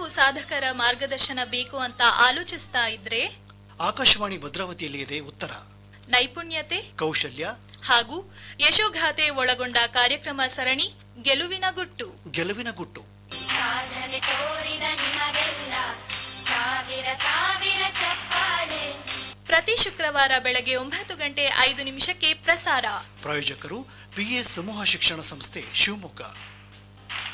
ಸಾಧಕರ ಮಾರ್ಗದರ್ಶನ ಬೇಕು ಅಂತ ಆಲೋಚಿಸ್ತಾ ಇದ್ರೆ ಆಕಾಶವಾಣಿ ಭದ್ರಾವತಿಯಲ್ಲಿ ಇದೆ ಉತ್ತರ. ನೈಪುಣ್ಯತೆ, ಕೌಶಲ್ಯ ಹಾಗೂ ಯಶೋಗಾಥೆ ಒಳಗೊಂಡ ಕಾರ್ಯಕ್ರಮ ಸರಣಿ ಗೆಲುವಿನ ಗುಟ್ಟು. ಗೆಲುವಿನ ಗುಟ್ಟು ಸಾಧನೆ ತೋರಿದ ನಿಮಗೆಲ್ಲ ಸಾವಿರ ಸಾವಿರ ಚಪ್ಪಾಳೆ. ಪ್ರತಿ ಶುಕ್ರವಾರ ಬೆಳಗ್ಗೆ 9:05 ಪ್ರಸಾರ. ಪ್ರಾಯೋಜಕರು PS ಸಮೂಹ ಶಿಕ್ಷಣ ಸಂಸ್ಥೆ, ಶಿವಮೊಗ್ಗ.